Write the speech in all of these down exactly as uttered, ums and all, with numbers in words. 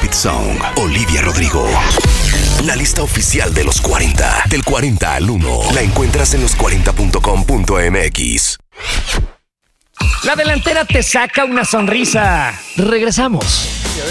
Hit Song, Olivia Rodrigo. La lista oficial de los cuarenta, del cuarenta al uno, la encuentras en los cuarenta punto com punto m x. La delantera te saca una sonrisa. Regresamos.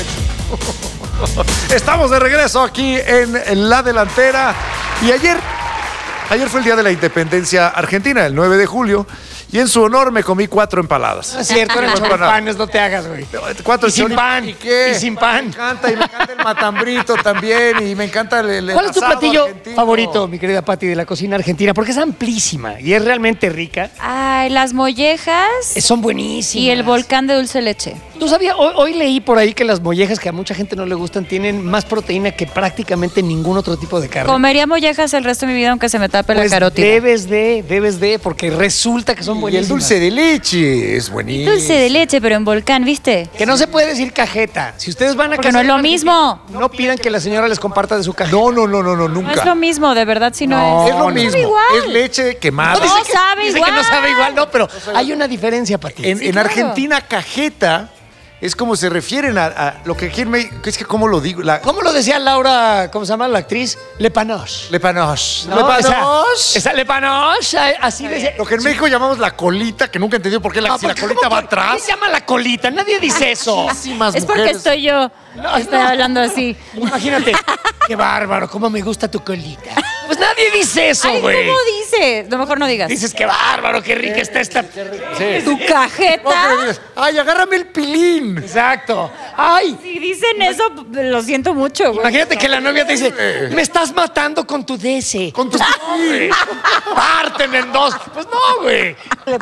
Estamos de regreso aquí en La Delantera. Y ayer, ayer fue el Día de la Independencia Argentina, el nueve de julio. Y en su honor me comí cuatro empanadas. No es cierto, eran choripanes, no te hagas, güey. Cuatro y sin pan. ¿Y qué? Y sin pan. Me encanta, y me encanta el matambrito también, y me encanta el, el ¿Cuál es tu asado platillo argentino favorito, mi querida Pati, de la cocina argentina? Porque es amplísima y es realmente rica. Ay, las mollejas. Eh, Son buenísimas. Y el volcán de dulce leche. ¿Tú sabías? Hoy, hoy leí por ahí que las mollejas, que a mucha gente no le gustan, tienen más proteína que prácticamente ningún otro tipo de carne. Comería mollejas el resto de mi vida aunque se me tape pues la carótida. Debes de, debes de, porque resulta que son y buenísimas. el dulce de leche es buenísimo. Dulce de leche, pero en volcán, ¿viste? Que no se puede decir cajeta. Si ustedes van a Porque casa no es de lo un mismo. argentino, no pidan que la señora les comparta de su cajeta. No, no, no, no, no, nunca. No es lo mismo, de verdad, si no, No, es. Es lo no, mismo. sabe igual. Es leche quemada. No, dice que, sabe dice igual. que no sabe igual, no, pero hay una diferencia, Pati. En, Sí, en claro. Argentina, cajeta es como se refieren a, a lo que aquí en México, es que cómo lo digo, la ¿Cómo lo decía Laura, cómo se llama la actriz? Le panoche. le panoche. ¿No? Le panoche. Esa, esa le panoche, así decía. Lo que en México llamamos la colita, que nunca he entendido por qué la, No, si la ¿por qué- colita va por qué atrás. se llama la colita? Nadie dice eso. Muchísimas Es porque mujeres. estoy yo. No, Estoy no. hablando así. Imagínate, qué bárbaro, cómo me gusta tu colita. Pues nadie dice eso, Ay, güey. ¿cómo dice? No, mejor no digas. Dices, qué bárbaro, qué rica está esta. Sí. Tu No, que cajeta. me digas, ay, agárrame el pilín. Exacto. Ay, Si dicen eso, lo siento mucho, güey. imagínate que la novia te dice, me estás matando con tu D S. Con tu pilín. Párteme en dos. Pues no, güey.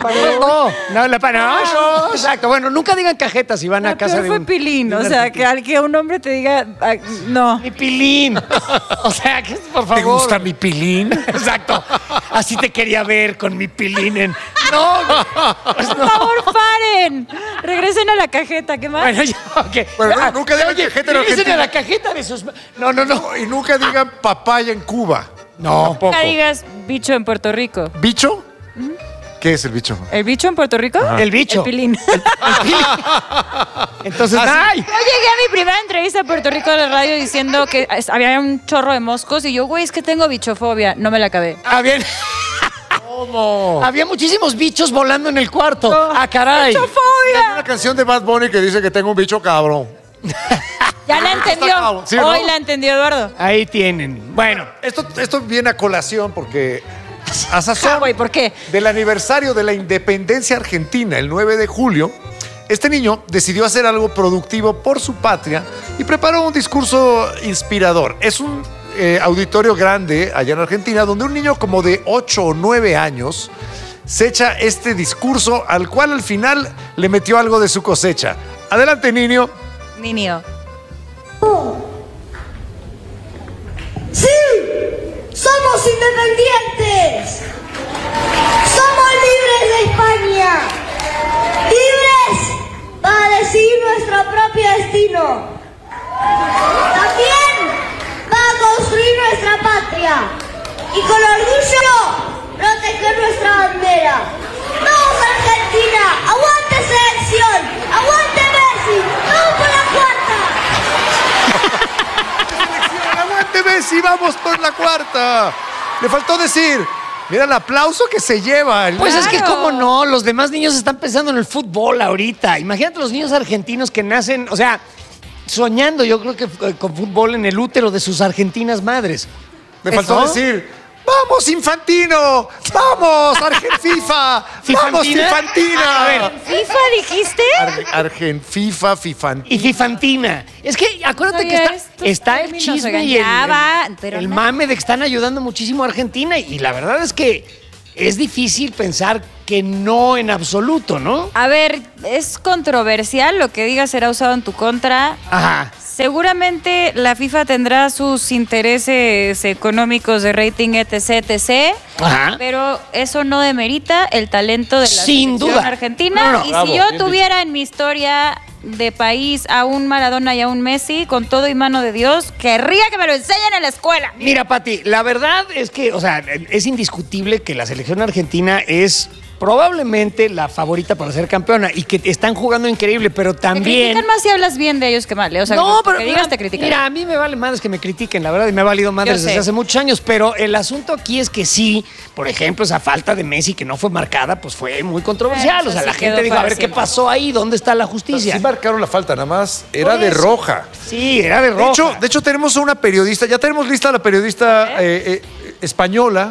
No, no, le panoche. Exacto. Bueno, nunca digan cajetas si van a La casa peor de fue un... Pilín, de un o sea, argentino. que al que un hombre te diga, ay, no. Mi pilín. O sea, que por favor. ¿Te gusta mi pilín? Exacto. Así te quería ver con mi pilín en... No, güey. Pues Por no. favor, paren. Regresen a la cajeta, ¿qué más? Bueno, ya, ok. Bueno, Ah, nunca digan oye, cajeta en regresen Argentina. a la cajeta de sus... No, no, no. Y nunca digan papaya en Cuba. No. Tampoco. Nunca digas bicho en Puerto Rico. ¿Bicho? ¿Qué es el bicho? ¿El bicho en Puerto Rico? El bicho. El pilín. Entonces, Ah, ¡ay! Yo llegué a mi primera entrevista a Puerto Rico de la radio diciendo que es- había un chorro de moscos y yo, güey, es que tengo bichofobia. No me la acabé. Había, ¿Cómo? había muchísimos bichos volando en el cuarto. ¡Ah, caray! Hay ¡Bichofobia! una canción de Bad Bunny que dice que tengo un bicho cabrón. Ya la entendió. cabrón, ¿sí, no? Hoy la entendió Eduardo. Ahí tienen. Bueno, Esto, esto viene a colación porque a Ah, sazón güey, ¿por qué? del aniversario de la independencia argentina, el nueve de julio, este niño decidió hacer algo productivo por su patria y preparó un discurso inspirador. Es un eh, auditorio grande allá en Argentina donde un niño como de ocho o nueve años se echa este discurso al cual al final le metió algo de su cosecha. Adelante, niño. Niño. ¡Sí! ¡Somos independientes! ¡Somos libres de España! ¡Libres para decidir nuestro propio destino! También para construir nuestra patria y con orgullo proteger nuestra bandera. ¡Vamos Argentina! ¡Aguante selección! ¡Aguante Messi! ¡Vamos por la cuarta! ¡Aguante Messi! ¡Vamos por la cuarta! Le faltó decir, mira el aplauso que se lleva. el- pues es que Claro. cómo no, los demás niños están pensando en el fútbol ahorita. Imagínate los niños argentinos que nacen, o sea, soñando yo creo que eh, con fútbol en el útero de sus argentinas madres. Le faltó ¿No? decir, ¡vamos Infantino! ¡Vamos Argen FIFA! ¡Vamos ¿Fifantina? Infantina! A ver. ¿FIFA dijiste? Ar- Argen FIFA, Fifantina. Y Fifantina. Es que acuérdate No, que ya está, estos está el términos, chisme oigan, y el, ya va, pero el no. mame de que están ayudando muchísimo a Argentina. Y la verdad es que es difícil pensar que no en absoluto, ¿no? A ver, es controversial, lo que digas será usado en tu contra. Ajá. Seguramente la FIFA tendrá sus intereses económicos de rating, etc, etc. Ajá. Pero eso no demerita el talento de la Sin selección duda. argentina. No, no, y bravo, si yo bien tuviera en mi historia de país a un Maradona y a un Messi, con todo y mano de Dios, querría que me lo enseñen en la escuela. Mira, Pati, la verdad es que, o sea, es indiscutible que la selección argentina es probablemente la favorita para ser campeona y que están jugando increíble, pero Te también... critican más si hablas bien de ellos que mal, ¿eh? O sea, no, que pero digas mira, te critican. Mira, a mí me vale madres que me critiquen, la verdad, y me ha valido madres Yo desde sé. hace muchos años, pero el asunto aquí es que sí, por ejemplo, esa falta de Messi que no fue marcada, pues fue muy controversial. Bueno, o sea, eso la sí gente quedó dijo, a para ver qué siempre. pasó ahí, ¿dónde está la justicia? Sí marcaron la falta, nada más. Era Por de eso. roja. Sí, era de roja. De hecho, de hecho, tenemos a una periodista, ya tenemos lista a la periodista eh, eh, española.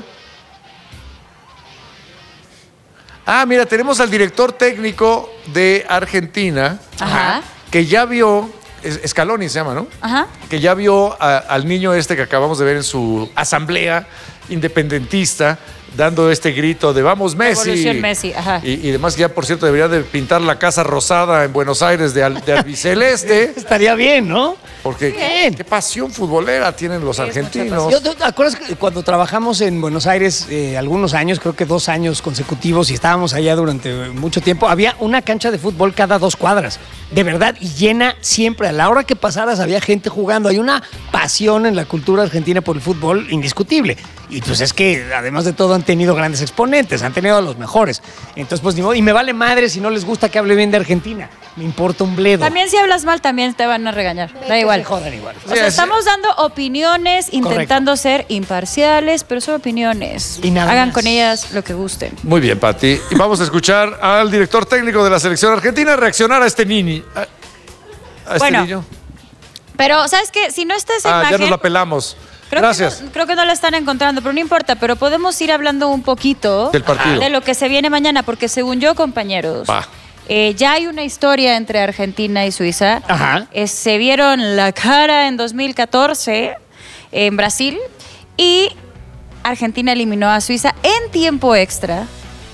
Ah, mira, tenemos al director técnico de Argentina, Ajá. que ya vio, es- Scaloni se llama, ¿no? Ajá. Que ya vio a- al niño este que acabamos de ver en su asamblea independentista, dando este grito de vamos Messi. Revolución Messi, ajá. Y, y además ya, por cierto, debería de pintar la casa rosada en Buenos Aires de, al- de albiceleste. Estaría bien, ¿no? Porque Bien. qué pasión futbolera tienen los mucha argentinos. Yo, ¿te acuerdas que cuando trabajamos en Buenos Aires eh, algunos años, creo que dos años consecutivos, y estábamos allá durante mucho tiempo, había una cancha de fútbol cada dos cuadras, de verdad, y llena siempre. A la hora que pasaras había gente jugando. Hay una pasión en la cultura argentina por el fútbol indiscutible. Y pues es que, además de todo, han tenido grandes exponentes, han tenido a los mejores. Entonces, pues ni modo. Y me vale madre si no les gusta que hable bien de Argentina. Me importa un bledo. También si hablas mal, también te van a regañar. Da igual. Se jodan igual. O sea, estamos dando opiniones, intentando ser imparciales, pero son opiniones. Y nada Hagan más. con ellas lo que gusten. Muy bien, Pati. Y vamos a escuchar al director técnico de la selección argentina reaccionar a este niño. A, a este Bueno, niño. Pero, ¿sabes qué? Si no está esa Ah, imagen... ya nos la pelamos. Creo Gracias. Que no, creo que no la están encontrando, pero no importa. Pero podemos ir hablando un poquito Del partido. de lo que se viene mañana, porque según yo, compañeros, Va. eh, ya hay una historia entre Argentina y Suiza. Ajá. Eh, se vieron la cara en dos mil catorce en Brasil y Argentina eliminó a Suiza en tiempo extra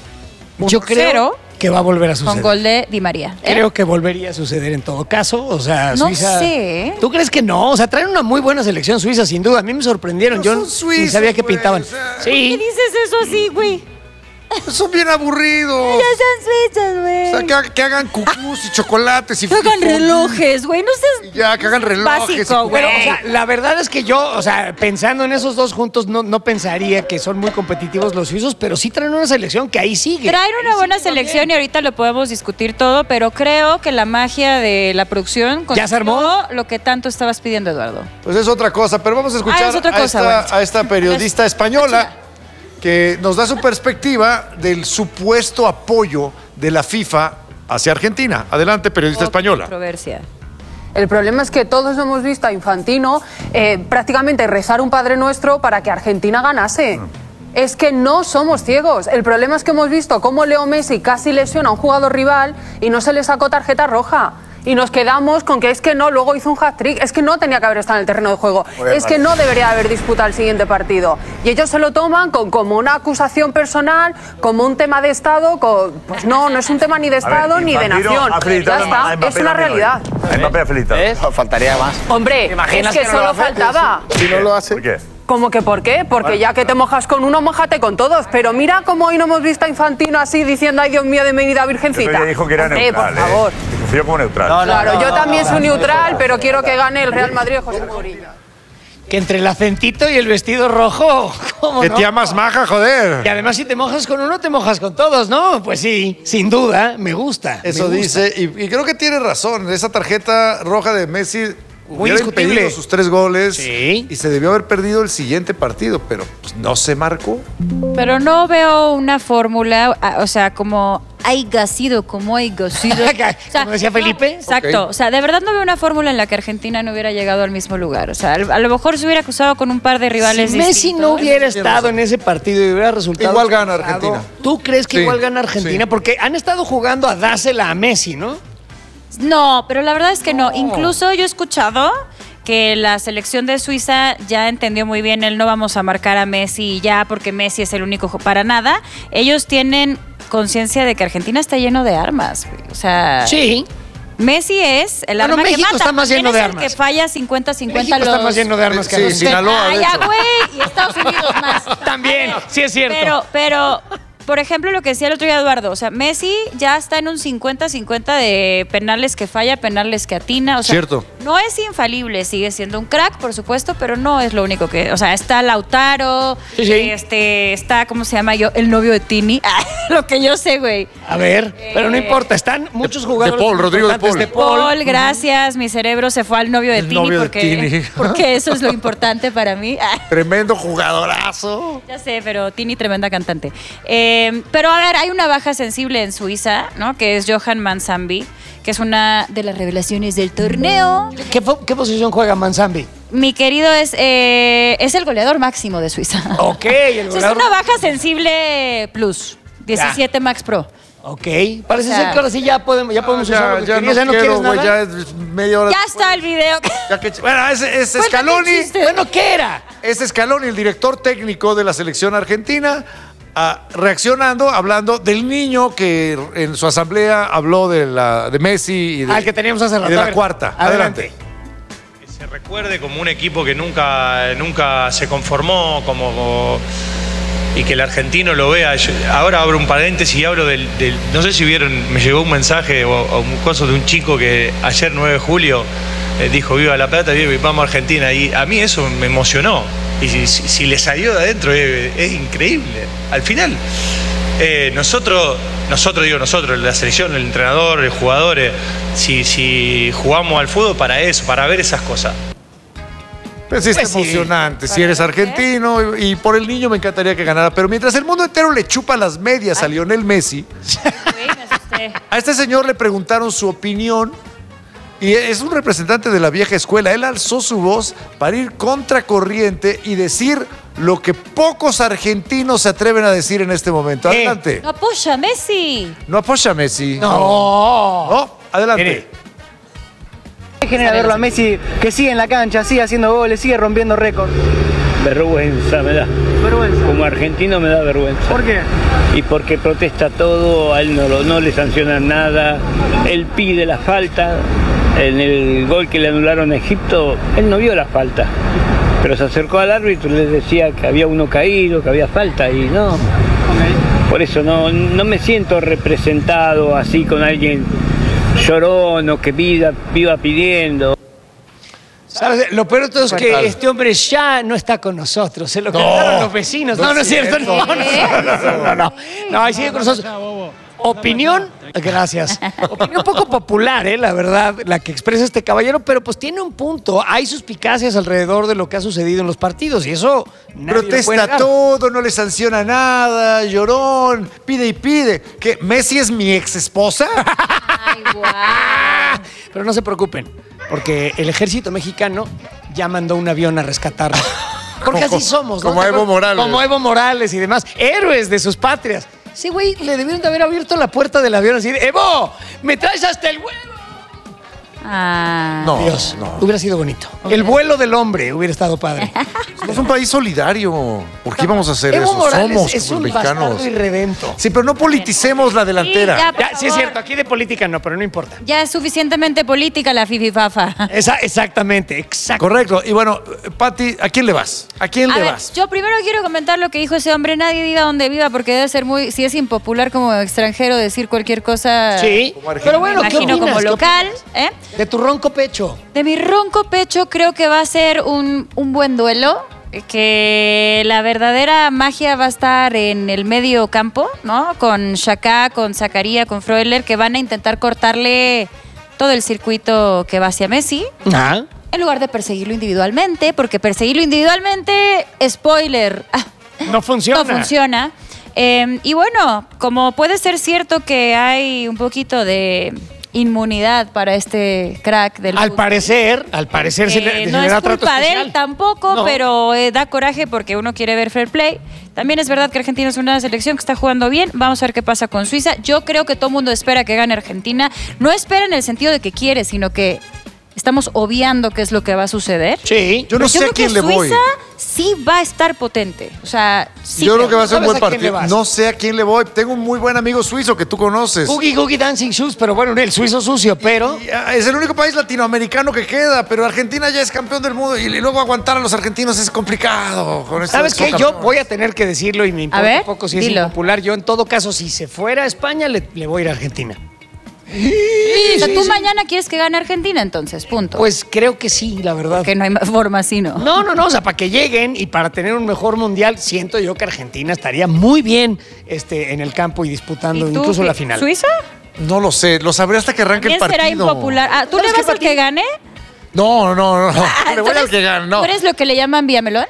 Yo creo cero que va a volver a suceder. con gol de Di María. ¿eh? Creo que volvería a suceder en todo caso. O sea, No Suiza. sé. ¿Tú crees que no? O sea, traen una muy buena selección suiza, sin duda. A mí me sorprendieron. No Yo son ni suizos, sabía que güey, pintaban. o sea, ¿Qué Sí. dices eso así, güey? Son bien aburridos. Ya son suizos, güey. O sea, que, ha- que hagan cucús y chocolates y Que hagan frijoles. relojes, güey. No seas Y ya, que hagan relojes. básico, y- güey. Pero, o sea, la verdad es que yo, o sea, pensando en esos dos juntos, no, no pensaría que son muy competitivos los suizos, pero sí traen una selección que ahí sigue. Traen Ahí una buena sigue selección y bien. ahorita lo podemos discutir todo, pero creo que la magia de la producción ¿Ya se armó? consiguió lo que tanto estabas pidiendo, Eduardo. Pues es otra cosa, pero vamos a escuchar Ah, es otra a, cosa, esta, bueno. a esta periodista española que nos da su perspectiva del supuesto apoyo de la FIFA hacia Argentina. Adelante, periodista española. Controversia. El problema es que todos hemos visto a Infantino eh, prácticamente rezar un Padre Nuestro para que Argentina ganase. Es que no somos ciegos. El problema es que hemos visto cómo Leo Messi casi lesiona a un jugador rival y no se le sacó tarjeta roja. Y nos quedamos con que es que no, luego hizo un hat-trick. Es que no tenía que haber estado en el terreno de juego. Es que no debería haber disputado el siguiente partido. Y ellos se lo toman con, como una acusación personal, como un tema de Estado. con- pues no, no es un tema ni de Estado ni de nación. Ya está, es una realidad. Mbappé ha felicitado. Faltaría más. Hombre, es que solo faltaba. Si no lo hace. ¿Por qué? ¿Cómo que por qué? Porque ya que te mojas con uno, mójate con todos. Pero mira cómo hoy no hemos visto a Infantino así diciendo, ay Dios mío, de mi vida virgencita. Pero ella dijo que era Hombre, neutral. por favor. ¿eh? Se confío como neutral. No, no. Claro, yo también soy neutral, pero quiero que gane el Real Madrid de José Mourinho. Que entre el acentito y el vestido rojo, ¿cómo Que no? tía más maja, Y joder. además, si te mojas con uno, te mojas con todos, ¿no? Pues sí, sin duda, me gusta. Eso me gusta. dice, y, y creo que tiene razón. Esa tarjeta roja de Messi hubiera discutible. impedido sus tres goles Sí. y se debió haber perdido el siguiente partido, pero pues, no se marcó. Pero no veo una fórmula, ah, o sea, como haya sido, como haya sido. Como decía Felipe. no, exacto. Ok. O sea, de verdad no veo una fórmula en la que Argentina no hubiera llegado al mismo lugar. O sea, a lo mejor se hubiera cruzado con un par de rivales Si Messi distintos. no hubiera estado en ese partido y hubiera resultado. Igual gana expulsado, Argentina. ¿Tú crees que Sí, igual gana Argentina? sí. Porque han estado jugando a dársela a Messi, ¿no? No, pero la verdad es que no. Incluso yo he escuchado que la selección de Suiza ya entendió muy bien el no vamos a marcar a Messi ya porque Messi es el único jo- para nada. Ellos tienen conciencia de que Argentina está lleno de armas. güey. O sea, Sí. Messi es el Bueno, arma México que mata. está más ¿Quién lleno es de el armas? que falla cincuenta cincuenta México los... está más lleno de armas que Sí, Argentina. Sinaloa, Ah, de ya, hecho. güey. Y Estados Unidos más. También, A ver, sí es cierto. Pero, pero por ejemplo, lo que decía el otro día Eduardo, o sea, Messi ya está en un cincuenta cincuenta de penales que falla, penales que atina, o sea, Cierto. no es infalible, sigue siendo un crack, por supuesto, pero no es lo único que, o sea, está Lautaro, Sí, sí. este, está, ¿cómo se llama yo? El novio de Tini, lo que yo sé, güey. A ver, pero no Eh, importa, están muchos jugadores. De Paul, Rodrigo de importantes Paul. Paul, gracias, mi cerebro se fue al novio de El Tini novio de porque, Tini. porque eso es lo importante para mí. Tremendo jugadorazo. Ya sé, pero Tini, tremenda cantante. Eh, pero a ver, hay una baja sensible en Suiza, ¿no? Que es Johan Mansambi, que es una de las revelaciones del torneo. ¿Qué, fo- qué posición juega Mansambi? Mi querido es, eh, es el goleador máximo de Suiza. Ok, el O sea, es goleador- una baja sensible plus, diecisiete Max Pro. Ok, parece O sea- ser que ahora sí ya podemos, ya podemos usar Ya, lo que ya querías, no ¿ya no quiero, quieres güey, nada? ya es media hora. Ya está el video. Ya que- bueno, es, es Cuéntame Scaloni. un chiste. Bueno, ¿qué era? Es Scaloni, el director técnico de la selección argentina, ah, reaccionando, hablando del niño que en su asamblea habló de, la, de Messi y de, Al que teníamos hace y rato. de A la ver, cuarta. adelante. Adelante. Que se recuerde como un equipo que nunca, nunca se conformó, como, como- y que el argentino lo vea. Yo- ahora abro un paréntesis y hablo del, del- no sé si vieron, me llegó un mensaje o, o un coso de un chico que ayer nueve de julio eh, dijo viva La Plata, viva y vamos a Argentina, y a mí eso me emocionó, y si, si- si le salió de adentro es, es increíble. Al final eh, nosotros, nosotros digo nosotros, la selección, el entrenador, el jugador, eh, si, si jugamos al fútbol para eso, para ver esas cosas. Pues es Pues sí. emocionante. Si eres argentino y, y por el niño me encantaría que ganara. Pero mientras el mundo entero le chupa las medias a Lionel Messi, Güey, me asusté. a este señor le preguntaron su opinión. Y es un representante de la vieja escuela. Él alzó su voz para ir contracorriente y decir lo que pocos argentinos se atreven a decir en este momento. ¿Qué? Adelante. No apoya, Messi. No apoya a Messi. No. No, adelante. Mire. Genera verlo a Messi que sigue en la cancha, sigue haciendo goles, sigue rompiendo récords. Vergüenza me da. Vergüenza. Como argentino me da vergüenza. ¿Por qué? Y porque protesta todo, a él no, lo- no le sancionan nada, él pide la falta. En el gol que le anularon a Egipto, él no vio la falta, pero se acercó al árbitro y le decía que había uno caído, que había falta, y no. Por eso no, no me siento representado así con alguien llorón o que viva, viva pidiendo. ¿Sabes? Lo peor de todo es que este hombre ya no está con nosotros. Se lo cantaron los vecinos. No, no es cierto. No, no, no, no, no, no, no. No, ahí sigue con nosotros. Opinión, gracias. Opinión poco popular, ¿eh? La verdad, la que expresa este caballero, pero pues tiene un punto. Hay suspicacias alrededor de lo que ha sucedido en los partidos y eso nadie lo puede Protesta negar. todo, no le sanciona nada, llorón, pide y pide. ¿Qué? ¿Messi es mi ex esposa? Ay, guau. Pero no se preocupen, porque el ejército mexicano ya mandó un avión a rescatarlo. Porque así somos, ¿no? Como Evo Morales. Como Evo Morales y demás. Héroes de sus patrias. Sí, güey, le debieron de haber abierto la puerta del avión así de, ¡Evo! ¡Me traes hasta el huevo! Ah. No, Dios, no. hubiera sido bonito. El vuelo del hombre hubiera estado padre. Somos un país solidario. ¿Por qué vamos a hacer Evo eso? Morales Somos es un mexicanos. bastardo irredento. Sí, pero no politicemos la delantera. Sí, ya, por Ya, sí es favor. cierto, aquí de política no, pero no importa. Ya es suficientemente política la fififafa. Esa, exactamente, exacto. Correcto. Y bueno, Pati, ¿a quién le vas? ¿A quién A le ver, vas? yo primero quiero comentar lo que dijo ese hombre. Nadie viva donde viva porque debe ser muy... Si es impopular como extranjero decir cualquier cosa... Sí, Como argentino. pero bueno, Me ¿qué imagino opinas? como ¿Qué local. ¿eh? opinas? De tu ronco pecho. De mi ronco pecho creo que va a ser un, un buen duelo. Que la verdadera magia va a estar en el medio campo, ¿no? Con Xhaka, con Zakaria, con Freuler, que van a intentar cortarle todo el circuito que va hacia Messi. Ah. En lugar de perseguirlo individualmente, porque perseguirlo individualmente, spoiler, No funciona. no funciona. Eh, y bueno, como puede ser cierto que hay un poquito de inmunidad para este crack del Al fútbol. parecer, al parecer se le, Eh, se no le es da trato culpa de especial. él tampoco, No. pero eh, da coraje porque uno quiere ver fair play. También es verdad que Argentina es una selección que está jugando bien. Vamos a ver qué pasa con Suiza. Yo creo que todo el mundo espera que gane Argentina. No espera en el sentido de que quiere, sino que estamos obviando qué es lo que va a suceder. Sí. Yo no Pero sé creo a quién que le voy. Suiza sí va a estar potente. O sea, sí. Yo creo que va a ser un ¿Sabes buen a quién le partido. vas? No sé a quién le voy. Tengo un muy buen amigo suizo que tú conoces. Googie Googie Dancing Shoes, pero bueno, el suizo sucio, pero... Y, ah, es el único país latinoamericano que queda, pero Argentina ya es campeón del mundo y, y luego aguantar a los argentinos es complicado. Con este- ¿Sabes son qué? Yo campeones. voy a tener que decirlo y me importa ver, un poco si es dilo. impopular. Yo, en todo caso, si se fuera a España, le, le voy a ir a Argentina. O sea, tú mañana quieres que gane Argentina, entonces, punto. Pues creo que sí, la verdad. que no hay más forma así, ¿no? No, no, no, o sea, para que lleguen y para tener un mejor mundial, siento yo que Argentina estaría muy bien este, en el campo y disputando ¿Y tú, incluso la Pi- final. ¿Suiza? No lo sé, lo sabré hasta que arranque el ¿Quién partido. será impopular? Ah, ¿tú ¿Sabes le qué, vas al Pati? que gane? No, no, no, no. Ah, Le voy ¿tú al eres- que gane, no. ¿Tú eres lo que le llaman Villamelón?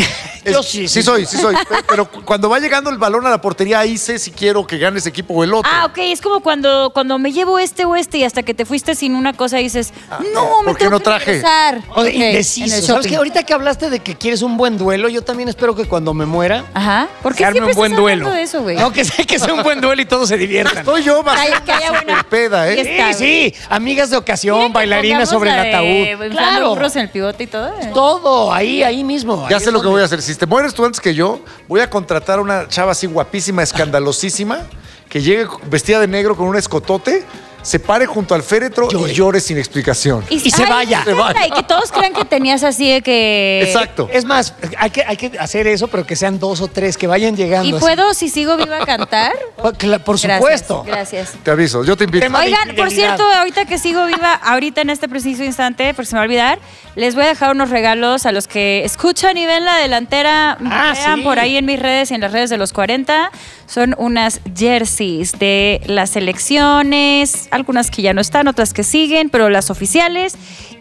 Yo Es- sí, sí soy, sí soy. Pe- Pero cuando va llegando el balón a la portería, ahí sé si quiero que gane ese equipo o el otro. Ah, ok, es como cuando, cuando me llevo este o este y hasta que te fuiste sin una cosa y dices, no, me ¿por qué tengo no que traje? regresar. O de Ok, indeciso. en el ¿Sabes shopping. qué? Ahorita que hablaste de que quieres un buen duelo, yo también espero que cuando me muera, Ajá. ¿Por se qué arme siempre un buen estás duelo. hablando de eso, güey? No, que sea, que sea un buen duelo y todos se diviertan. Estoy yo, va a Ay, ser que haya una buena- superpeda, ¿eh? Está, Sí, sí, amigas de ocasión, ¿Quieren que bailarinas pongamos sobre el la de ataúd. inflando Claro, burros en el pivote y todo. eh? todo, ahí, ahí mismo. Ya ahí sé es lo que donde- voy a hacer. Si te mueres tú antes que yo, voy a contratar a una chava así guapísima, escandalosísima, que llegue vestida de negro con un escotote, se pare junto al féretro Llore. y llore sin explicación. Y se ay, vaya. me encanta, Y que todos crean que tenías así de que... Exacto. Es más, hay que, hay que hacer eso, pero que sean dos o tres, que vayan llegando. ¿Y así. puedo, si sigo viva, cantar? Oh, cla- Por Gracias, supuesto. Gracias. Te aviso, yo te invito. Tema de Oigan, por infidelidad. cierto, ahorita que sigo viva, ahorita en este preciso instante, porque se me va a olvidar, les voy a dejar unos regalos a los que escuchan y ven la delantera. Ah, vean sí. por ahí en mis redes y en las redes de los cuarenta. Son unas jerseys de las selecciones, algunas que ya no están, otras que siguen, pero las oficiales.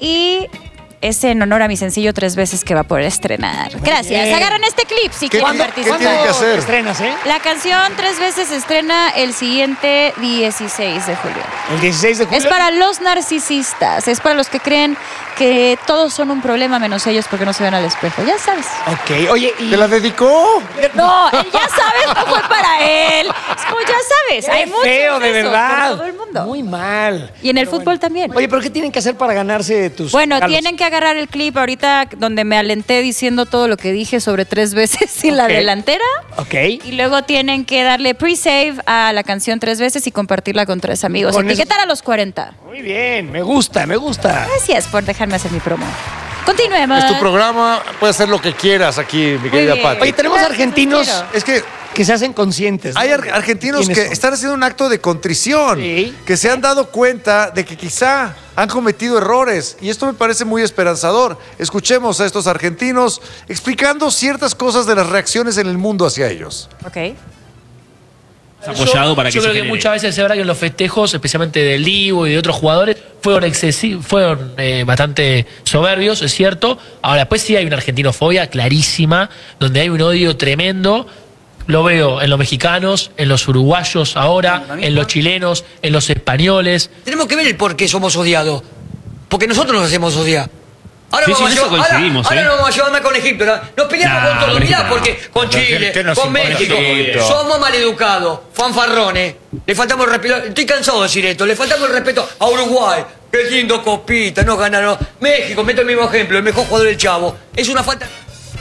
Y es en honor a mi sencillo tres veces que va a poder estrenar. Gracias. bien. Agarran este clip si ¿Qué- quieren qué- participar. qué tienen que hacer? Estrenas, ¿eh? La canción Tres veces se estrena el siguiente dieciséis de julio. El dieciséis de julio. Es para los narcisistas, es para los que creen que todos son un problema menos ellos porque no se ven al espejo. Ya sabes. Ok, oye, y... ¿Te la dedicó? No, él ya sabes, no fue para él. Es como ya sabes, Qué hay muchos feo, de esos verdad. por todo el mundo. Muy mal. Y en el Pero fútbol bueno. también. Oye, pero ¿qué tienen que hacer para ganarse tus Bueno, regalos? tienen que agarrar el clip ahorita donde me alenté diciendo todo lo que dije sobre tres veces sin la Ok. delantera. Ok. Y luego tienen que darle pre-save a la canción tres veces y compartirla con tres amigos. Con eso- Etiquetar a los cuarenta. Muy bien, me gusta, me gusta. Gracias por dejarme hacer mi promo. Continuemos. Es tu programa, puedes hacer lo que quieras aquí, mi querida bien. Pati. Oye, tenemos Gracias, argentinos quiero. Es que que se hacen conscientes. ¿no? hay ar- argentinos ¿Quiénes que son? están haciendo un acto de contrición, Sí. que se han dado cuenta de que quizá han cometido errores y esto me parece muy esperanzador. Escuchemos a estos argentinos explicando ciertas cosas de las reacciones en el mundo hacia ellos. Ok. apoyado para que yo se creo que genere. muchas veces es verdad que los festejos, especialmente del Divo y de otros jugadores, fueron excesivos, fueron eh, bastante soberbios, es cierto. Ahora, después sí hay una argentinofobia clarísima, donde hay un odio tremendo. Lo veo en los mexicanos, en los uruguayos ahora, en los chilenos, en los españoles. Tenemos que ver el por qué somos odiados. Porque nosotros nos hacemos odiar. Ahora, Sí, sí, vamos, en a eso llevar, ahora, coincidimos, ahora ¿eh? nos vamos a llevar más con Egipto. ¿no? Nos peleamos Nah, con todo. con Mirá, Egipto no. porque con ¿Qué- Chile, qué nos con importa México, Egipto? somos maleducados, fanfarrones. Le faltamos el respeto. Estoy cansado de decir esto. Le faltamos el respeto a Uruguay. Qué lindo copita, no ganaron. México, meto el mismo ejemplo, el mejor jugador del Chavo. Es una falta.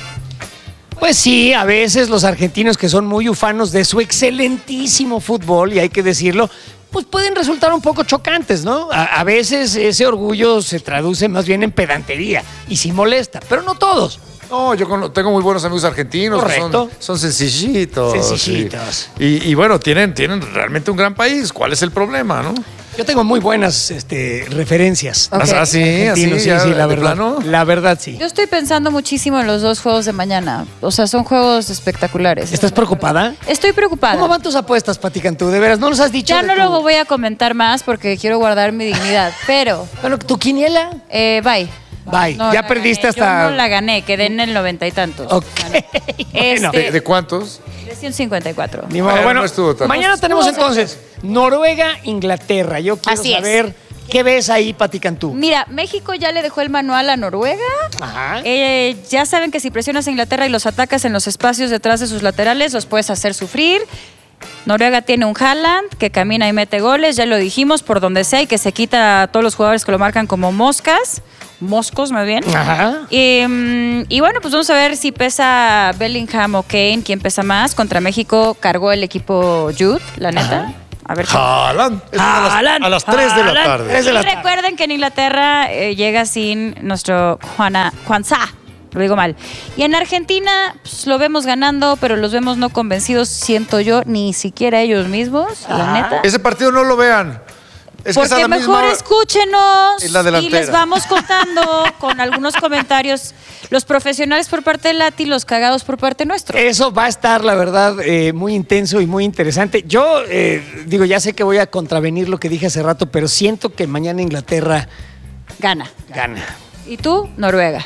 Pues sí, a veces los argentinos que son muy ufanos de su excelentísimo fútbol, y hay que decirlo, pues pueden resultar un poco chocantes, ¿no? A, a veces ese orgullo se traduce más bien en pedantería y sí molesta, pero no todos. No, yo con- tengo muy buenos amigos argentinos. que son- Correcto. Son, sencillitos. Sencillitos. Y, y- y bueno, tienen, tienen realmente un gran país. ¿Cuál es el problema, no? Yo tengo muy buenas este, referencias. Ok. Ah, sí, Argentinos, así, sí, ya, sí, la de verdad. plano. La verdad, sí. Yo estoy pensando muchísimo en los dos juegos de mañana. O sea, son juegos espectaculares. ¿Estás preocupada? Estoy preocupada. ¿Cómo van tus apuestas, Pati Cantú? De veras, no nos has dicho. Ya de no tu- lo voy a comentar más porque quiero guardar mi dignidad. Pero, Bueno, ¿tu quiniela? eh, bye. Bye. No ya la perdiste gané. hasta. Yo no la gané, quedé en el noventa y tantos. Ok. Este, ¿De, de cuántos? de ciento cincuenta y cuatro. Ni modo. Bueno, Bueno, no estuvo tan- mañana No tenemos estuvo entonces Noruega, Inglaterra. Yo quiero Así es. saber qué ves ahí, Pati Cantú. Mira, México ya le dejó el manual a Noruega. Ajá. Eh, ya saben que si presionas a Inglaterra y los atacas en los espacios detrás de sus laterales, los puedes hacer sufrir. Noruega tiene un Haaland que camina y mete goles, ya lo dijimos, por donde sea, y que se quita a todos los jugadores que lo marcan como moscas. Moscos, más bien. Ajá. Y, y bueno, pues vamos a ver si pesa Bellingham o Kane, quién pesa más. Contra México cargó el equipo Jude, la neta. Ajá. A ver. Haaland. Es a las, Haaland. a las tres de la Haaland. tarde. tres de la Y recuerden que en Inglaterra eh, llega sin nuestro Juana, Juanza. Lo digo mal. Y en Argentina pues, lo vemos ganando, pero los vemos no convencidos, siento yo, ni siquiera ellos mismos, la neta. Ese partido no lo vean. Es que es a Porque la mejor misma- escúchenos en la y delantera. les vamos contando con algunos comentarios los profesionales por parte de Lati, los cagados por parte nuestro. Eso va a estar, la verdad, eh, muy intenso y muy interesante. Yo, eh, digo, ya sé que voy a contravenir lo que dije hace rato, pero siento que mañana Inglaterra Gana. gana. ¿Y tú? Noruega.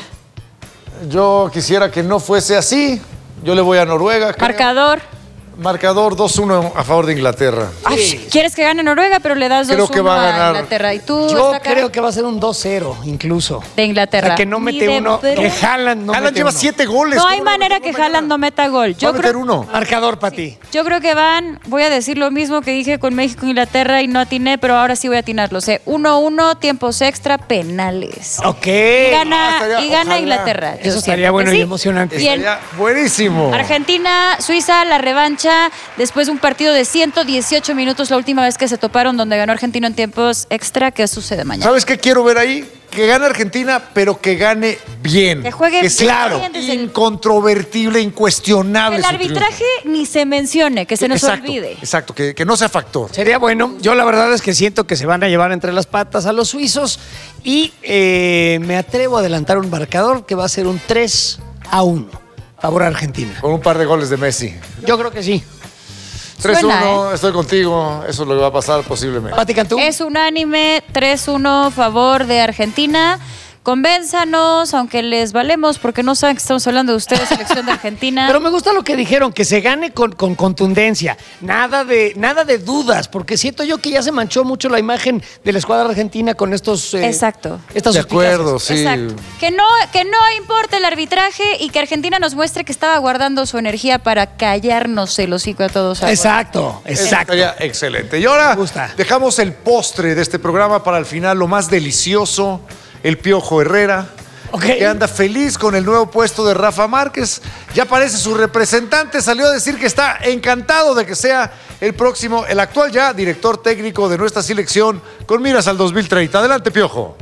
Yo quisiera que no fuese así. Yo le voy a Noruega. creo. Marcador. Marcador dos uno a favor de Inglaterra. Ay, ¿quieres que gane Noruega, pero le das Creo dos que uno va a a ganar. Inglaterra? ¿Y tú? Yo Estaca? creo que va a ser un dos cero, incluso. De Inglaterra. O sea, que no Ni mete de uno, broma. que Haaland no Haaland mete lleva uno. siete goles. No hay ¿Cómo no manera mete que uno Haaland no meta gol. Va a Yo meter creo, uno. Marcador para ti. yo creo que van, voy a decir lo mismo que dije con México e Inglaterra y no atiné, pero ahora sí voy a atinarlo. sé uno uno, tiempos extra, penales. Ok. Y gana, Ah, estaría- y gana ojalá. Inglaterra. Yo Eso estaría siento bueno que y sí. emocionante. Y en Estaría buenísimo. Argentina, Suiza, la revancha después de un partido de ciento dieciocho minutos, la última vez que se toparon, donde ganó Argentina en tiempos extra. ¿Qué sucede mañana? ¿Sabes qué quiero ver ahí? Que gane Argentina, pero que gane bien. Que juegue es claro, bien desde el- incontrovertible, incuestionable. El su arbitraje triunfo. ni se mencione, que se nos exacto, olvide. Exacto, que, que no sea factor. Sería bueno. Yo la verdad es que siento que se van a llevar entre las patas a los suizos y eh, me atrevo a adelantar un marcador que va a ser un tres a uno. Favor a Argentina. Con un par de goles de Messi. Yo creo que sí. tres uno, Suena, estoy contigo. Eso es lo que va a pasar posiblemente. Pati Cantú. Es unánime, tres uno, favor de Argentina. Convénzanos, aunque les valemos, porque no saben que estamos hablando de ustedes, selección de Argentina. Pero me gusta lo que dijeron, que se gane con, con contundencia. Nada de, nada de dudas, porque siento yo que ya se manchó mucho la imagen de la escuadra argentina con estos. eh, Exacto. Estas De suspicacias. acuerdo, sí. Exacto. Que no, que no importa el arbitraje y que Argentina nos muestre que estaba guardando su energía para callarnos el hocico a todos. ahora. Exacto, Eso exacto. estaría excelente. Y ahora Me gusta. dejamos el postre de este programa para el final, lo más delicioso, el Piojo Herrera, Ok. que anda feliz con el nuevo puesto de Rafa Márquez. Ya parece su representante, salió a decir que está encantado de que sea el próximo, el actual ya director técnico de nuestra selección con miras al dos mil treinta. Adelante, Piojo.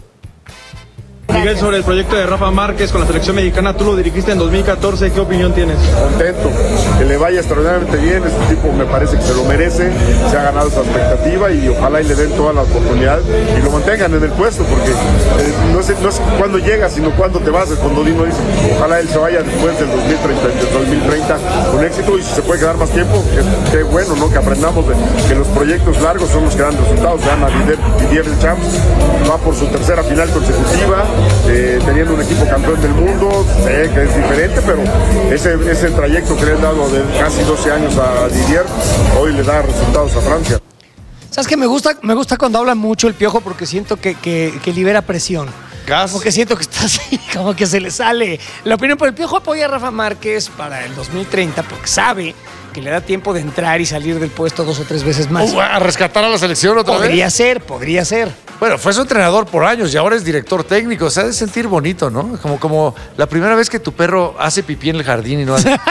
Miguel, sobre el proyecto de Rafa Márquez con la selección mexicana, tú lo dirigiste en dos mil catorce, ¿qué opinión tienes? Contento, que le vaya extraordinariamente bien, este tipo me parece que se lo merece, se ha ganado esa expectativa y ojalá y le den toda la oportunidad y lo mantengan en el puesto, porque eh, no sé, no es cuándo llegas, sino cuándo te vas, es cuando Dino dice, ojalá él se vaya después del dos mil treinta, del dos mil treinta con éxito y si se puede quedar más tiempo, que, que bueno, ¿no? Que aprendamos de, que los proyectos largos son los que dan resultados, gana Didier, Didier Deschamps, va por su tercera final consecutiva, Eh, teniendo un equipo campeón del mundo, sé que es diferente, pero ese, ese trayecto que le han dado de casi doce años a Didier, hoy le da resultados a Francia. ¿Sabes qué? Me gusta, me gusta cuando habla mucho el Piojo porque siento que, que, que libera presión. Gas. Como que siento que está así, como que se le sale la opinión. Pero el Piojo apoya a Rafa Márquez para el dos mil treinta porque sabe que le da tiempo de entrar y salir del puesto dos o tres veces más. Uh, a rescatar a la selección otra Podría vez. ser, podría ser. Bueno, fue su entrenador por años y ahora es director técnico. O sea, de sentir bonito, ¿no? Como, como la primera vez que tu perro hace pipí en el jardín y no hace.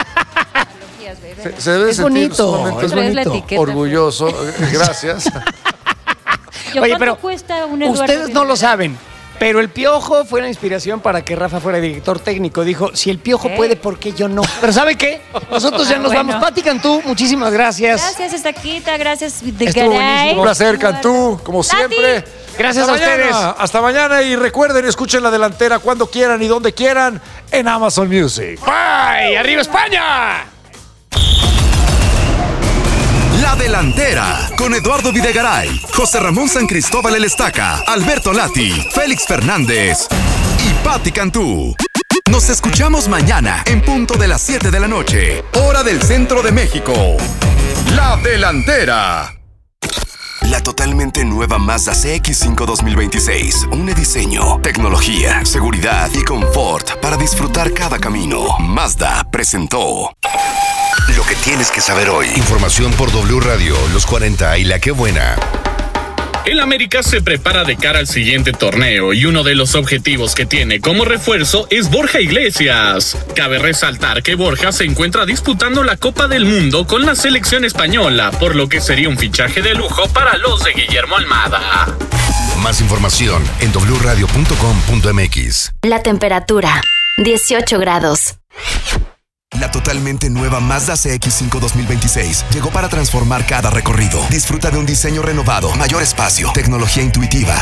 Se, se debe Es sentir bonito, sumamente es bonito. Traes la etiqueta, orgulloso. Gracias. Yo, Oye, ¿cuánto pero cuesta un Eduardo ustedes no lo Villarreal? saben, pero el Piojo fue la inspiración para que Rafa fuera director técnico. Dijo, si el Piojo ¿Qué? puede, ¿por qué yo no? Pero ¿sabe qué? Nosotros ya Ah, nos bueno. vamos. Pati Cantú, muchísimas gracias. Gracias, Estaquita, gracias, de Estuvo Garay. buenísimo. Un placer, Cantú, como Lati. siempre. Gracias Hasta a ustedes. mañana, hasta mañana y recuerden, escuchen La Delantera cuando quieran y donde quieran en Amazon Music. ¡Bye! ¡Arriba España! La Delantera, con Eduardo Videgaray, José Ramón San Cristóbal El Estaca, Alberto Lati, Félix Fernández y Pati Cantú. Nos escuchamos mañana en punto de las siete de la noche, hora del centro de México. La Delantera. La totalmente nueva Mazda C X cinco dos mil veintiséis. Une diseño, tecnología, seguridad y confort para disfrutar cada camino. Mazda presentó lo que tienes que saber hoy. Información por W Radio, Los cuarenta y La Qué Buena. El América se prepara de cara al siguiente torneo y uno de los objetivos que tiene como refuerzo es Borja Iglesias. Cabe resaltar que Borja se encuentra disputando la Copa del Mundo con la selección española, por lo que sería un fichaje de lujo para los de Guillermo Almada. Más información en doble u radio punto com punto m x. La temperatura, dieciocho grados. La totalmente nueva Mazda C X cinco dos mil veintiséis llegó para transformar cada recorrido. Disfruta de un diseño renovado, mayor espacio, tecnología intuitiva